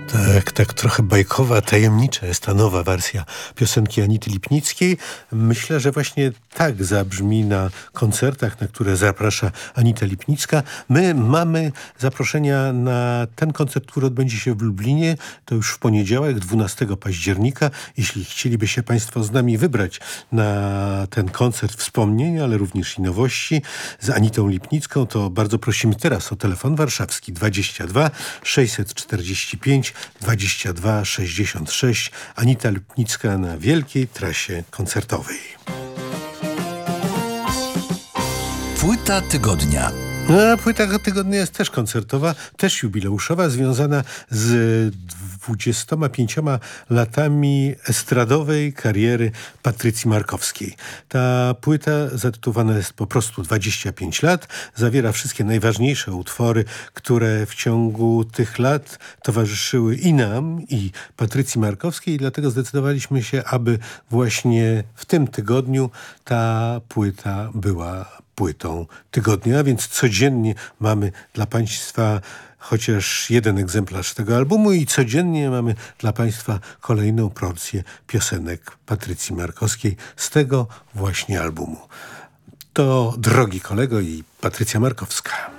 Tak, tak trochę bajkowa, tajemnicza jest ta nowa wersja piosenki Anity Lipnickiej. Myślę, że właśnie tak zabrzmi na koncertach, na które zaprasza Anita Lipnicka. My mamy zaproszenia na ten koncert, który odbędzie się w Lublinie. To już w poniedziałek, 12 października. Jeśli chcieliby się Państwo z nami wybrać na ten koncert wspomnień, ale również i nowości z Anitą Lipnicką, to bardzo prosimy teraz o telefon warszawski 22 645 22 66. Anita Lipnicka na wielkiej trasie koncertowej. Płyta tygodnia. A płyta tygodnia jest też koncertowa, też jubileuszowa, związana z 25 latami estradowej kariery Patrycji Markowskiej. Ta płyta zatytułowana jest po prostu 25 lat. Zawiera wszystkie najważniejsze utwory, które w ciągu tych lat towarzyszyły i nam, i Patrycji Markowskiej. I dlatego zdecydowaliśmy się, aby właśnie w tym tygodniu ta płyta była płytą tygodnia, a więc codziennie mamy dla Państwa chociaż jeden egzemplarz tego albumu i codziennie mamy dla Państwa kolejną porcję piosenek Patrycji Markowskiej z tego właśnie albumu. To drogi kolego i Patrycja Markowska.